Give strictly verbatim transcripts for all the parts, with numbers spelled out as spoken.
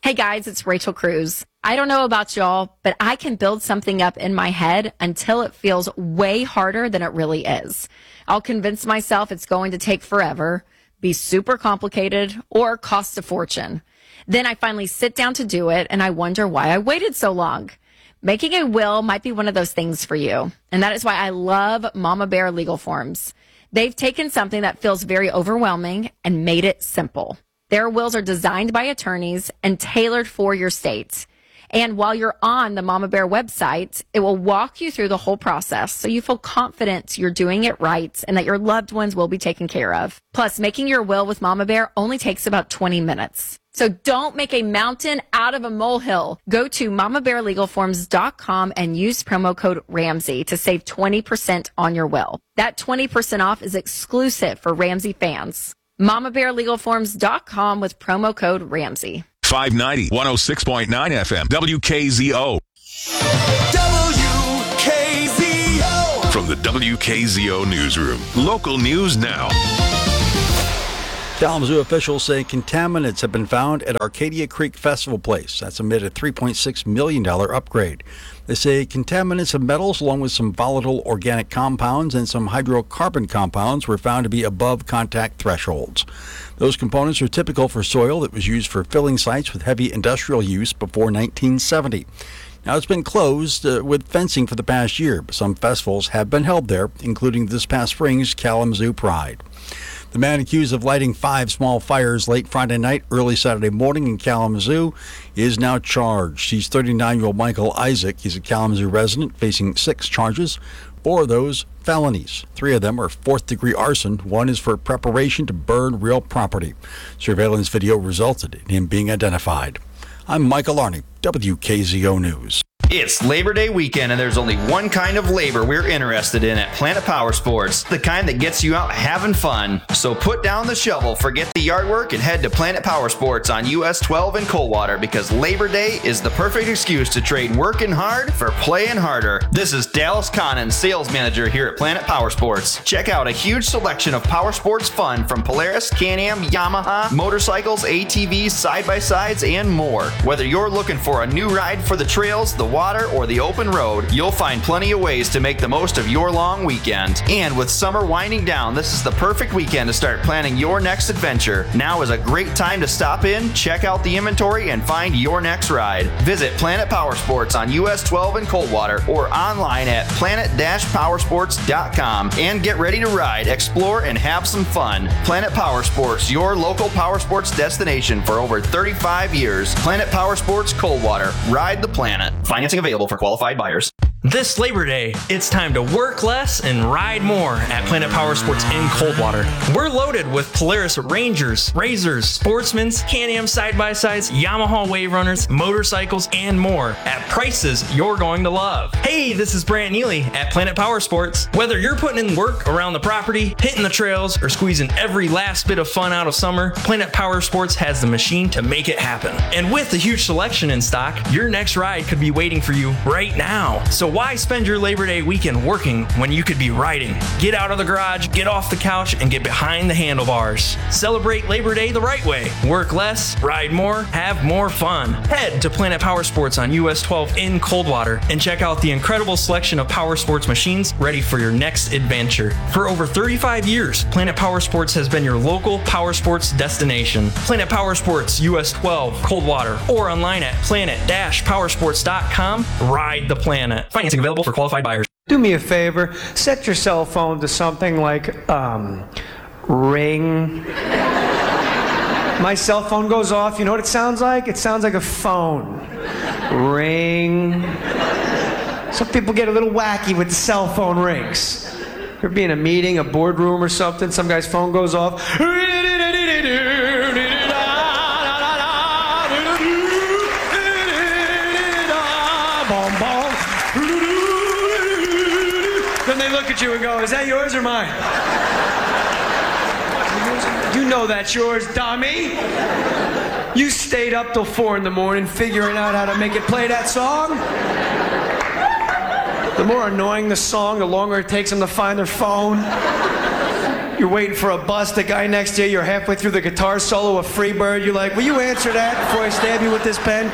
Hey guys, it's Rachel Cruz. I don't know about y'all, but I can build something up in my head until it feels way harder than it really is. I'll convince myself it's going to take forever, be super complicated, or cost a fortune. Then I finally sit down to do it, and I wonder why I waited so long. Making a will might be one of those things for you, and that is why I love Mama Bear Legal Forms. They've taken something that feels very overwhelming and made it simple. Their wills are designed by attorneys and tailored for your state. And while you're on the Mama Bear website, it will walk you through the whole process so you feel confident you're doing it right and that your loved ones will be taken care of. Plus, making your will with Mama Bear only takes about twenty minutes. So don't make a mountain out of a molehill. Go to mama bear legal forms dot com and use promo code Ramsey to save twenty percent on your will. That twenty percent off is exclusive for Ramsey fans. mama bear legal forms dot com with promo code Ramsey. five ninety, one oh six point nine F M, W K Z O. W K Z O. From the W K Z O newsroom. Local news now. Kalamazoo officials say contaminants have been found at Arcadia Creek Festival Place. That's amid a three point six million dollars upgrade. They say contaminants of metals along with some volatile organic compounds and some hydrocarbon compounds were found to be above contact thresholds. Those components are typical for soil that was used for filling sites with heavy industrial use before nineteen seventy. Now, it's been closed uh, with fencing for the past year, but some festivals have been held there, including this past spring's Kalamazoo Pride. The man accused of lighting five small fires late Friday night, early Saturday morning in Kalamazoo is now charged. He's thirty-nine-year-old Michael Isaac. He's a Kalamazoo resident facing six charges. Four of those felonies. Three of them are fourth-degree arson. One is for preparation to burn real property. Surveillance video resulted in him being identified. I'm Michael Arney, W K Z O News. It's Labor Day weekend, and there's only one kind of labor we're interested in at Planet Power Sports, the kind that gets you out having fun. So put down the shovel, forget the yard work, and head to Planet Power Sports on U S twelve in Coldwater, because Labor Day is the perfect excuse to trade working hard for playing harder. This is Dallas Connon, sales manager here at Planet Power Sports. Check out a huge selection of power sports fun from Polaris, Can-Am, Yamaha, motorcycles, A T Vs, side-by-sides, and more. Whether you're looking for a new ride for the trails, the water, or the open road, you'll find plenty of ways to make the most of your long weekend. And with summer winding down, this is the perfect weekend to start planning your next adventure. Now is a great time to stop in, check out the inventory, and find your next ride. Visit Planet Power Sports on U S twelve in Coldwater or online at planet dash powersports dot com and get ready to ride, explore, and have some fun. Planet Power Sports, your local power sports destination for over thirty-five years. Planet Power Sports Coldwater. Ride the planet. Financing available for qualified buyers. This Labor Day, it's time to work less and ride more at Planet Power Sports in Coldwater. We're loaded with Polaris Rangers, Razors, Sportsmans, Can-Am side-by-sides, Yamaha Wave Runners, motorcycles, and more at prices you're going to love. Hey, this is Brant Neely at Planet Power Sports. Whether you're putting in work around the property, hitting the trails, or squeezing every last bit of fun out of summer, Planet Power Sports has the machine to make it happen. And with a huge selection in stock, your next ride could be waiting for you right now. So why spend your Labor Day weekend working when you could be riding? Get out of the garage, get off the couch, and get behind the handlebars. Celebrate Labor Day the right way. Work less, ride more, have more fun. Head to Planet Power Sports on U S twelve in Coldwater and check out the incredible selection of power sports machines ready for your next adventure. For over thirty-five years, Planet Power Sports has been your local power sports destination. Planet Power Sports U S twelve Coldwater or online at planet dash powersports dot com. Ride the planet. Financing available for qualified buyers. Do me a favor, set your cell phone to something like um, ring. My cell phone goes off, you know what it sounds like? It sounds like a phone. Ring. Some people get a little wacky with the cell phone rings. You're being in a meeting, a boardroom or something, some guy's phone goes off. Then they look at you and go, is that yours or mine? You know that's yours, dummy. You stayed up till four in the morning figuring out how to make it play that song. The more annoying the song, the longer it takes them to find their phone. You're waiting for a bus. The guy next to you, you're halfway through the guitar solo of Freebird. You're like, will you answer that before I stab you with this pen?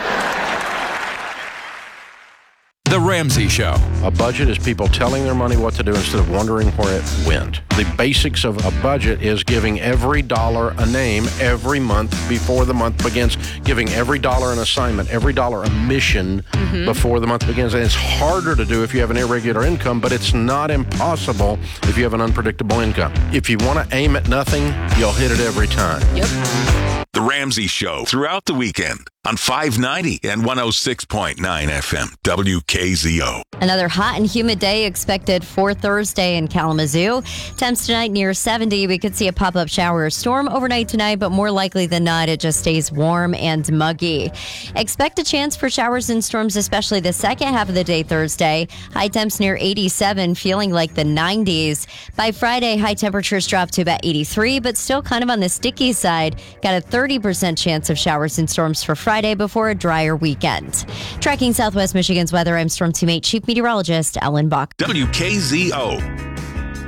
The Ramsey Show. A budget is people telling their money what to do instead of wondering where it went. The basics of a budget is giving every dollar a name every month before the month begins, giving every dollar an assignment, every dollar a mission mm-hmm. before the month begins. And it's harder to do if you have an irregular income, but it's not impossible if you have an unpredictable income. If you want to aim at nothing, you'll hit it every time. Yep. The Ramsey Show throughout the weekend on five ninety and one oh six point nine F M W K Z O. Another hot and humid day expected for Thursday in Kalamazoo. Temps tonight near seventy. We could see a pop-up shower or storm overnight tonight, but more likely than not, it just stays warm and muggy. Expect a chance for showers and storms, especially the second half of the day Thursday. High temps near eighty-seven, feeling like the nineties. By Friday, high temperatures drop to about eighty-three, but still kind of on the sticky side. Got a thirty percent chance of showers and storms for Friday before a drier weekend. Tracking Southwest Michigan's weather, I'm Storm Team eight Chief Meteorologist Ellen Bach. W K Z O.